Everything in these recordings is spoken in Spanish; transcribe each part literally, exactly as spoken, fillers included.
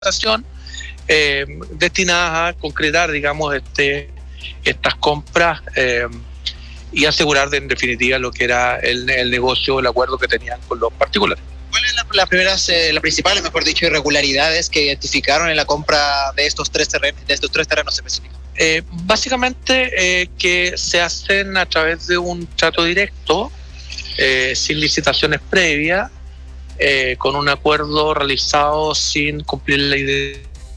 Eh, destinadas a concretar, digamos, este, estas compras eh, y asegurar de, en definitiva lo que era el, el negocio, el acuerdo que tenían con los particulares. ¿Cuáles son las primeras, eh, las principales, mejor dicho, irregularidades que identificaron en la compra de estos tres terrenos, de estos tres terrenos específicos? Eh, básicamente eh, que se hacen a través de un trato directo, eh, sin licitaciones previas, eh, con un acuerdo realizado sin cumplir la idea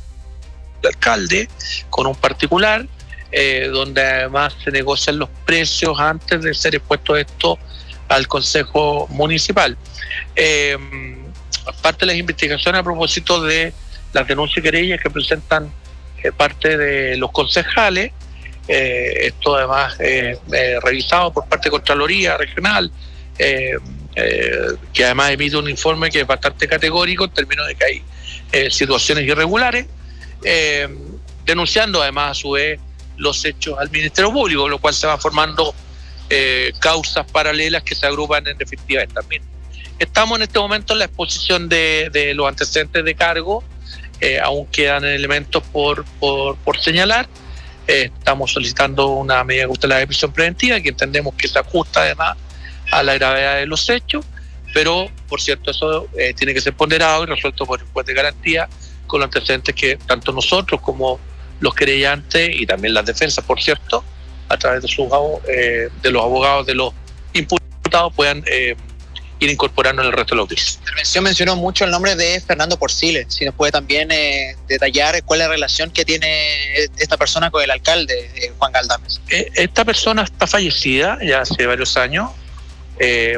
alcalde con un particular, eh, donde además se negocian los precios antes de ser expuesto esto al Consejo Municipal. Eh, parte de las investigaciones a propósito de las denuncias y querellas que presentan eh, parte de los concejales, eh, esto además eh, eh, revisado por parte de Contraloría Regional, eh, eh, que además emite un informe que es bastante categórico en términos de que hay eh, situaciones irregulares, Eh, denunciando además a su vez los hechos al Ministerio Público, lo cual se va formando eh, causas paralelas que se agrupan en definitiva también. Estamos en este momento en la exposición de, de los antecedentes de cargo, eh, aún quedan elementos por, por, por señalar. Eh, estamos solicitando una medida cautelar de prisión preventiva que entendemos que se ajusta además a la gravedad de los hechos, pero por cierto eso eh, tiene que ser ponderado y resuelto por el juez de garantía, con los antecedentes que tanto nosotros como los querellantes y también las defensas, por cierto, a través de sus eh, de los abogados de los imputados puedan eh, ir incorporando en el resto de la audiencia. La intervención mencionó mucho el nombre de Fernando Porcile. Si nos puede también eh, detallar cuál es la relación que tiene esta persona con el alcalde, eh, Juan Galdames. Eh, esta persona está fallecida ya hace varios años. Eh,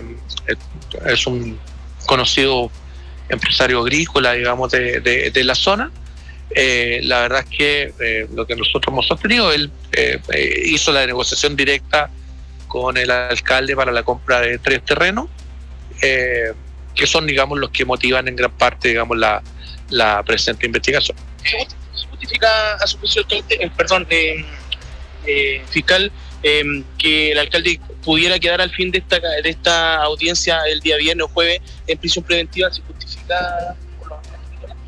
es un conocido empresario agrícola, digamos, de, de, de la zona. Eh, la verdad es que eh, lo que nosotros hemos sostenido, él eh, eh, hizo la negociación directa con el alcalde para la compra de tres terrenos, eh, que son, digamos, los que motivan en gran parte, digamos, la, la presente investigación. ¿Se justifica a su juicio el perdón eh, eh, fiscal eh, que el alcalde pudiera quedar al fin de esta de esta audiencia el día viernes o jueves en prisión preventiva? ¿Se justifica por los particulares?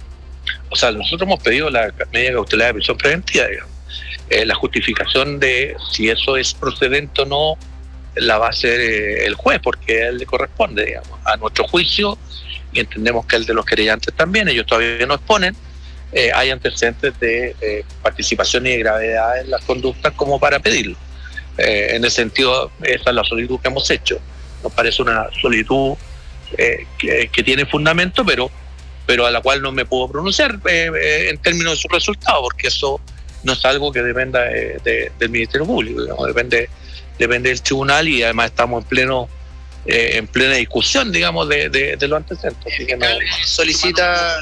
O sea, nosotros hemos pedido la medida cautelar de prisión preventiva, digamos. Eh, la justificación de si eso es procedente o no la va a hacer eh, el juez, porque a él le corresponde, digamos, a nuestro juicio, y entendemos que el de los querellantes también, ellos todavía no exponen, eh, hay antecedentes de eh, participación y de gravedad en las conductas como para pedirlo. Eh, en ese sentido, esa es la solicitud que hemos hecho. Nos parece una solicitud eh, que, que tiene fundamento, pero, pero a la cual no me puedo pronunciar eh, eh, en términos de su resultado, porque eso no es algo que dependa de, de, del Ministerio Público, digamos, depende, depende del tribunal, y además estamos en pleno eh, en plena discusión, digamos, de, de, de los antecedentes. Así que no, solicita...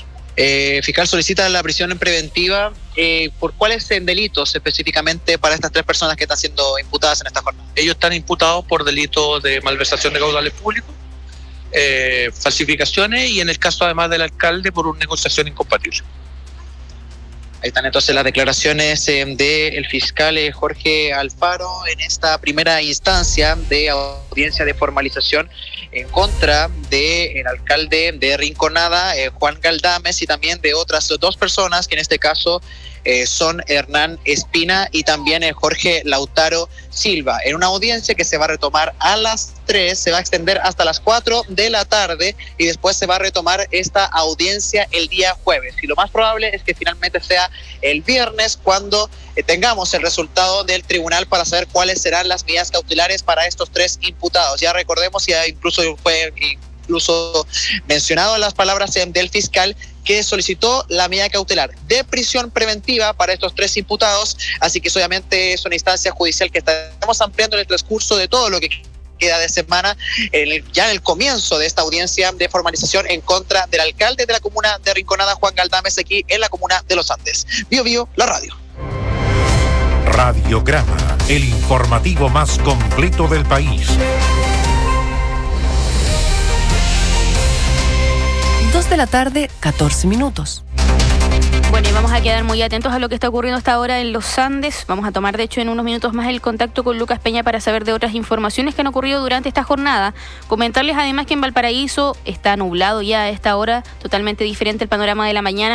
Eh, fiscal solicita la prisión en preventiva. Eh, ¿Por cuáles delitos específicamente para estas tres personas que están siendo imputadas en esta jornada? Ellos están imputados por delitos de malversación de caudales públicos, eh, falsificaciones y en el caso además del alcalde por una negociación incompatible. Ahí están entonces las declaraciones eh, del fiscal eh, Jorge Alfaro en esta primera instancia de audiencia de formalización en contra del alcalde de Rinconada, eh, Juan Galdames, y también de otras dos personas que en este caso eh, son Hernán Espina y también eh, Jorge Lautaro Silva. En una audiencia que se va a retomar a las tres, se va a extender hasta las cuatro de la tarde y después se va a retomar esta audiencia el día jueves. Y lo más probable es que finalmente sea el viernes cuando eh, tengamos el resultado del tribunal para saber cuáles serán las medidas cautelares para estos tres imputados. Ya recordemos, ya incluso fue incluso mencionado en las palabras eh, del fiscal, que solicitó la medida cautelar de prisión preventiva para estos tres imputados, así que obviamente es una instancia judicial que estamos ampliando en el transcurso de todo lo que queda de semana, el, ya en el comienzo de esta audiencia de formalización en contra del alcalde de la comuna de Rinconada, Juan Galdames, aquí en la comuna de Los Andes. Bio Bio, la radio. Radiograma, el informativo más completo del país. Dos de la tarde, catorce minutos. Bueno, y vamos a quedar muy atentos a lo que está ocurriendo hasta ahora en los Andes. Vamos a tomar, de hecho, en unos minutos más el contacto con Lucas Peña para saber de otras informaciones que han ocurrido durante esta jornada. Comentarles además que en Valparaíso está nublado ya a esta hora, totalmente diferente el panorama de la mañana.